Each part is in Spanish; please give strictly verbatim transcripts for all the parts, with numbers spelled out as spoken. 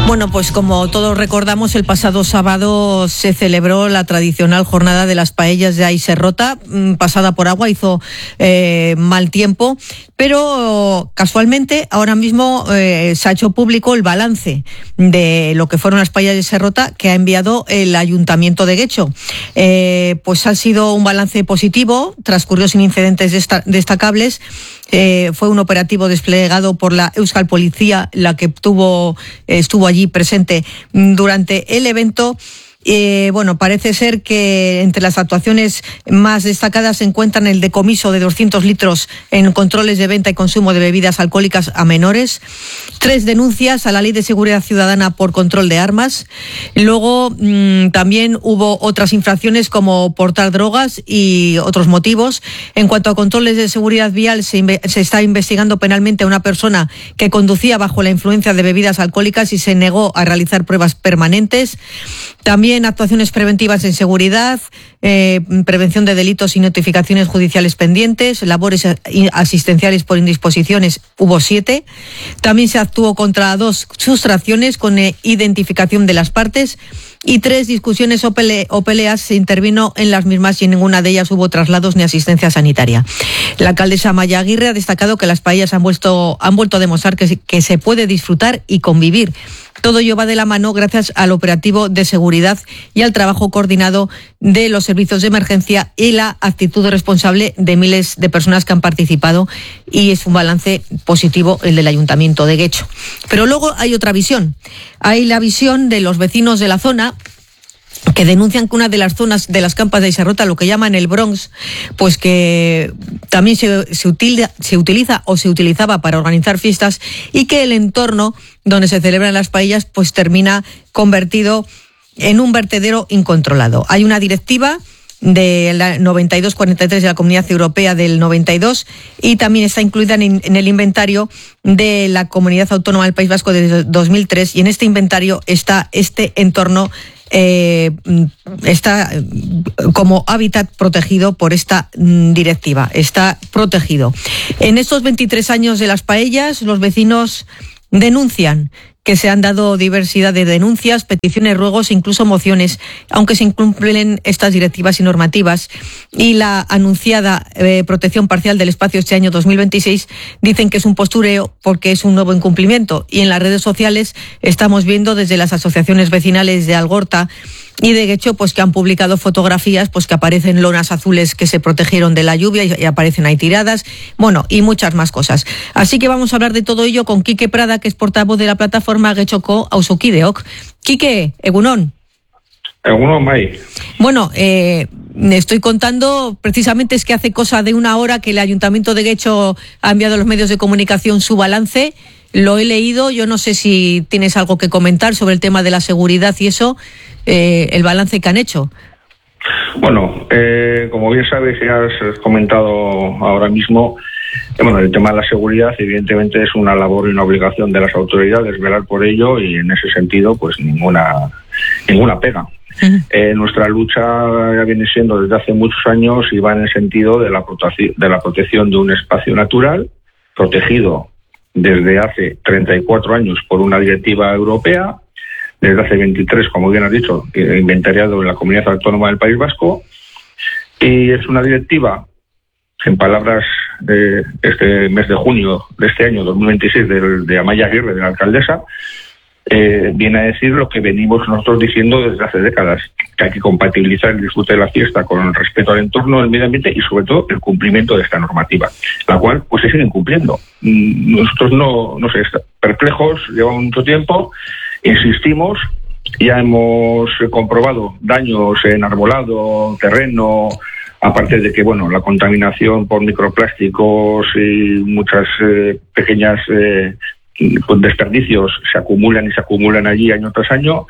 Bueno, pues como todos recordamos, el pasado sábado se celebró la tradicional jornada de las paellas de Aiserrota, pasada por agua, hizo eh, mal tiempo, pero casualmente ahora mismo eh, se ha hecho público el balance de lo que fueron las paellas de Aiserrota que ha enviado el Ayuntamiento de Guecho. Eh, pues ha sido un balance positivo, transcurrió sin incidentes desta- destacables. Eh, fue un operativo desplegado por la Euskal Policía, la que tuvo, eh, estuvo allí presente durante el evento. Eh, bueno, parece ser que entre las actuaciones más destacadas se encuentran el decomiso de doscientos litros en controles de venta y consumo de bebidas alcohólicas a menores, tres denuncias a la Ley de Seguridad Ciudadana por control de armas. Luego mmm, también hubo otras infracciones como portar drogas y otros motivos. En cuanto a controles de seguridad vial, se, inve- se está investigando penalmente a una persona que conducía bajo la influencia de bebidas alcohólicas y se negó a realizar pruebas permanentes. También actuaciones preventivas en seguridad, eh, prevención de delitos y notificaciones judiciales pendientes, labores asistenciales por indisposiciones, hubo siete. También se actuó contra dos sustracciones con eh, identificación de las partes y tres discusiones o, pele- o peleas se intervino en las mismas y en ninguna de ellas hubo traslados ni asistencia sanitaria. La alcaldesa Maya Aguirre ha destacado que las paellas han vuelto, han vuelto a demostrar que se, que se puede disfrutar y convivir. Todo ello va de la mano gracias al operativo de seguridad y al trabajo coordinado de los servicios de emergencia y la actitud responsable de miles de personas que han participado, y es un balance positivo el del Ayuntamiento de Guecho. Pero luego hay otra visión. Hay la visión de los vecinos de la zona, que denuncian que una de las zonas de las campas de Aiserrota, lo que llaman el Bronx, pues que también se, se, utiliza, se utiliza o se utilizaba para organizar fiestas, y que el entorno donde se celebran las paellas pues termina convertido en un vertedero incontrolado. Hay una directiva de la noventa y dos cuarenta y tres de la Comunidad Europea del noventa y dos y también está incluida en, en el inventario de la Comunidad Autónoma del País Vasco de dos mil tres, y en este inventario está este entorno Eh, está como hábitat protegido por esta directiva, está protegido. En estos veintitrés años de las paellas, los vecinos denuncian que se han dado diversidad de denuncias, peticiones, ruegos e incluso mociones, aunque se incumplen estas directivas y normativas. Y la anunciada eh, protección parcial del espacio este año dos mil veintiséis dicen que es un postureo porque es un nuevo incumplimiento. Y en las redes sociales estamos viendo desde las asociaciones vecinales de Algorta y de Guecho pues que han publicado fotografías pues que aparecen lonas azules que se protegieron de la lluvia y, y aparecen ahí tiradas, bueno, y muchas más cosas. Así que vamos a hablar de todo ello con Quique Prada, que es portavoz de la plataforma Guetxoko Auzokideok. Quique, egunon. Egunon, Mai. Bueno, eh, me estoy contando, precisamente es que hace cosa de una hora que el Ayuntamiento de Guecho ha enviado a los medios de comunicación su balance. Lo he leído, yo no sé si tienes algo que comentar sobre el tema de la seguridad y eso, eh, el balance que han hecho. Bueno, eh, como bien sabes y has comentado ahora mismo, eh, bueno, el tema de la seguridad evidentemente es una labor y una obligación de las autoridades velar por ello, y en ese sentido pues ninguna ninguna pega. Uh-huh. Eh, nuestra lucha ya viene siendo desde hace muchos años y va en el sentido de la protección, de la protección de un espacio natural protegido desde hace treinta y cuatro años por una directiva europea, desde hace veintitrés, como bien has dicho, inventariado en la Comunidad Autónoma del País Vasco, y es una directiva, en palabras de este mes de junio de este año dos mil veintiséis de, de Amaya Aguirre, de la alcaldesa, eh, viene a decir lo que venimos nosotros diciendo desde hace décadas, que hay que compatibilizar el disfrute de la fiesta con el respeto al entorno, el medio ambiente y sobre todo el cumplimiento de esta normativa, la cual pues se sigue incumpliendo. Nosotros no, no sé, perplejos, llevamos mucho tiempo, insistimos, ya hemos comprobado daños en arbolado, terreno, aparte de que bueno, la contaminación por microplásticos y muchas eh, pequeñas eh, desperdicios se acumulan y se acumulan allí año tras año.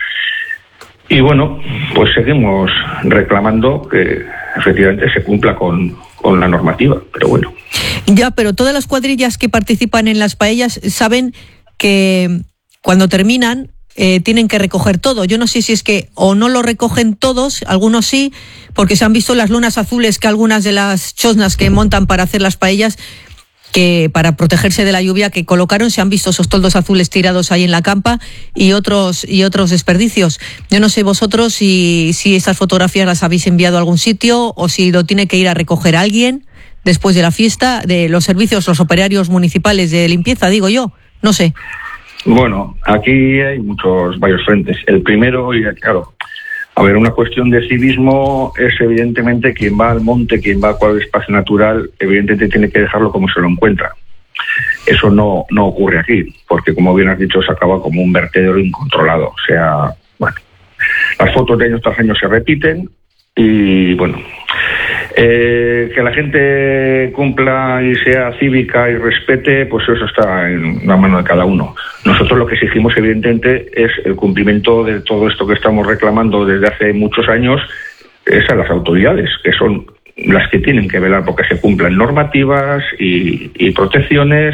Y bueno, pues seguimos reclamando que efectivamente se cumpla con, con la normativa, pero bueno. Ya, pero todas las cuadrillas que participan en las paellas saben que cuando terminan eh, tienen que recoger todo. Yo no sé si es que o no lo recogen todos, algunos sí, porque se han visto las lonas azules que algunas de las chosnas que montan para hacer las paellas que para protegerse de la lluvia que colocaron, se han visto esos toldos azules tirados ahí en la campa y otros y otros desperdicios. Yo no sé vosotros si, si estas fotografías las habéis enviado a algún sitio o si lo tiene que ir a recoger alguien después de la fiesta, de los servicios, los operarios municipales de limpieza, digo yo, no sé. Bueno, aquí hay muchos, varios frentes. El primero, y claro, a ver, una cuestión de civismo es evidentemente quien va al monte, quien va a cualquier espacio natural, evidentemente tiene que dejarlo como se lo encuentra. Eso no, no ocurre aquí, porque como bien has dicho, se acaba como un vertedero incontrolado. O sea, bueno, las fotos de años tras años se repiten y bueno, eh, que la gente cumpla y sea cívica y respete, pues eso está en la mano de cada uno. Nosotros lo que exigimos evidentemente es el cumplimiento de todo esto que estamos reclamando desde hace muchos años, es a las autoridades, que son las que tienen que velar porque se cumplan normativas y, y protecciones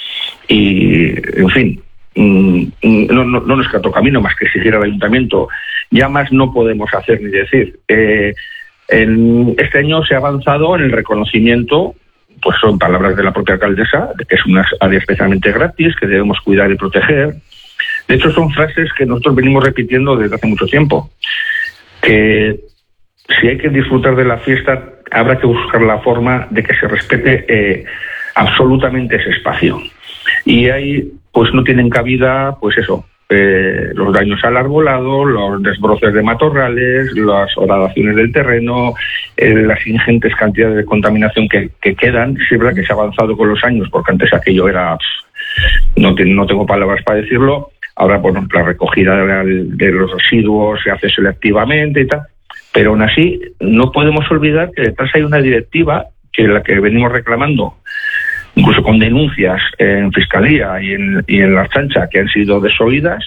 y, en fin, no, no, no nos queda camino más que exigir al ayuntamiento. Ya más no podemos hacer ni decir. Eh, en este año se ha avanzado en el reconocimiento, pues son palabras de la propia alcaldesa, de que es una área especialmente gratis, que debemos cuidar y proteger. De hecho, son frases que nosotros venimos repitiendo desde hace mucho tiempo, que si hay que disfrutar de la fiesta, habrá que buscar la forma de que se respete eh, absolutamente ese espacio. Y ahí, pues no tienen cabida, pues eso, eh, los daños al arbolado, los desbroces de matorrales, las horadaciones del terreno, eh, las ingentes cantidades de contaminación que, que quedan. Sí, es verdad que se ha avanzado con los años, porque antes aquello era, pff, no, te, no tengo palabras para decirlo. Ahora, bueno, la recogida de, de los residuos se hace selectivamente y tal. Pero aún así, no podemos olvidar que detrás hay una directiva que es la que venimos reclamando, incluso con denuncias en Fiscalía y en, y en la Archancha, que han sido desoídas,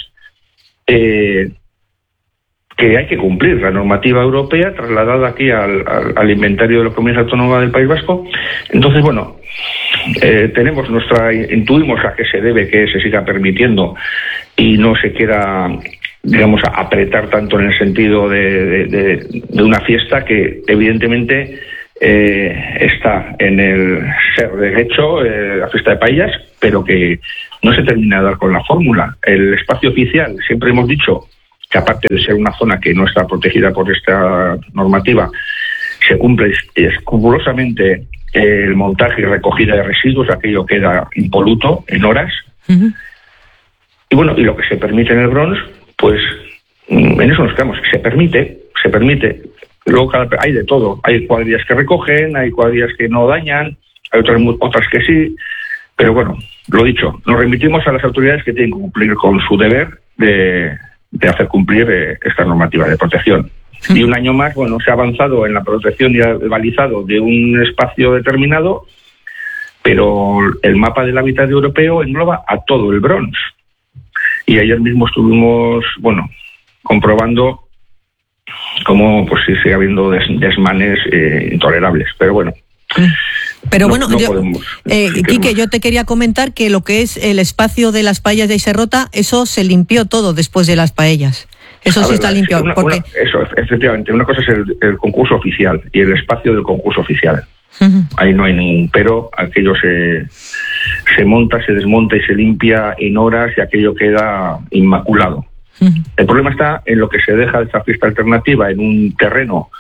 eh, que hay que cumplir la normativa europea trasladada aquí al, al, al inventario de la Comunidad Autónoma del País Vasco. Entonces, bueno, eh, tenemos nuestra, intuimos a qué se debe que se siga permitiendo y no se quiera, digamos, a apretar tanto en el sentido de, de, de, de una fiesta que evidentemente eh, está en el ser de hecho eh, la fiesta de paellas, pero que no se termina de dar con la fórmula. El espacio oficial, siempre hemos dicho que aparte de ser una zona que no está protegida por esta normativa, se cumple escrupulosamente el montaje y recogida de residuos, aquello queda impoluto en horas. Uh-huh. Y bueno, y lo que se permite en el Bronx, pues en eso nos quedamos. Se permite, se permite. Luego cada, hay de todo. Hay cuadrillas que recogen, hay cuadrillas que no dañan, hay otras, otras que sí. Pero bueno, lo dicho, nos remitimos a las autoridades que tienen que cumplir con su deber de, de hacer cumplir eh, esta normativa de protección. Y un año más, bueno, se ha avanzado en la protección y el balizado de un espacio determinado, pero el mapa del hábitat europeo engloba a todo el Bronx. Y ayer mismo estuvimos, bueno, comprobando cómo pues sí sigue habiendo des, desmanes eh, intolerables. Pero bueno. Pero no, bueno, no yo, podemos, eh, si Quique, yo te quería comentar que lo que es el espacio de las paellas de Aiserrota, eso se limpió todo después de las paellas. Eso a sí ver, está limpio. Una, porque... una, eso, efectivamente. Una cosa es el, el concurso oficial y el espacio del concurso oficial. Uh-huh. Ahí no hay ningún pero. Aquello se, se monta, se desmonta y se limpia en horas y aquello queda inmaculado. Uh-huh. El problema está en lo que se deja de esta fiesta alternativa en un terreno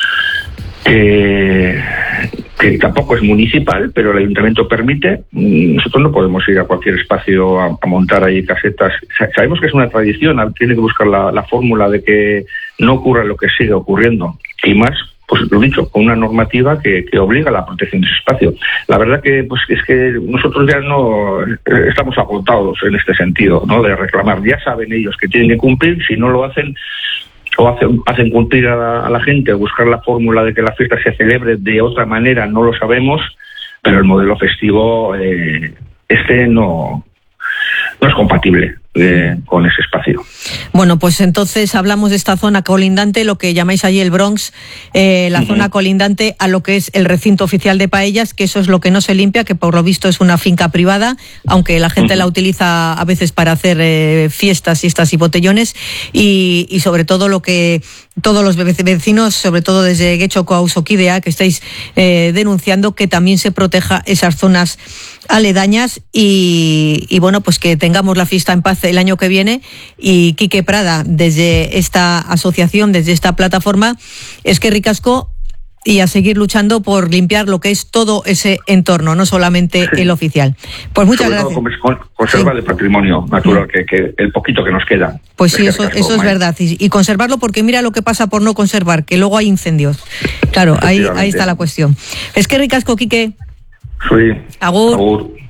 que, que tampoco es municipal, pero el ayuntamiento permite. Nosotros no podemos ir a cualquier espacio a, a montar ahí casetas. Sabemos que es una tradición, tiene que buscar la, la fórmula de que no ocurra lo que sigue ocurriendo. Y más, pues lo dicho, con una normativa que, que obliga a la protección de ese espacio. La verdad que pues es que nosotros ya no estamos agotados en este sentido, ¿no? De reclamar. Ya saben ellos que tienen que cumplir, si no lo hacen o hacen, hacen cumplir a la, a la gente, buscar la fórmula de que la fiesta se celebre de otra manera, no lo sabemos, pero el modelo festivo eh, este no, no es compatible. eh, con ese espacio. Bueno, pues entonces hablamos de esta zona colindante, lo que llamáis allí el Bronx, eh, la uh-huh. zona colindante a lo que es el recinto oficial de Paellas, que eso es lo que no se limpia, que por lo visto es una finca privada, aunque la gente uh-huh. la utiliza a veces para hacer eh, fiestas, fiestas y botellones, y, y sobre todo lo que todos los vecinos, sobre todo desde Getxoko a Usokidea, que estáis eh, denunciando que también se proteja esas zonas aledañas y, y bueno, pues que tengamos la fiesta en paz el año que viene. Y Quique Prada, desde esta asociación, desde esta plataforma, es que ricasco y a seguir luchando por limpiar lo que es todo ese entorno, no solamente sí. el oficial. Pues muchas Sobre gracias. Todo, conservar sí. el patrimonio natural, sí. que, que el poquito que nos queda. Pues sí, eso, eso es verdad. Y, y conservarlo, porque mira lo que pasa por no conservar, que luego hay incendios. Claro, ahí, ahí está la cuestión. Es que ricasco, Quique. Sí. Agur. Agur.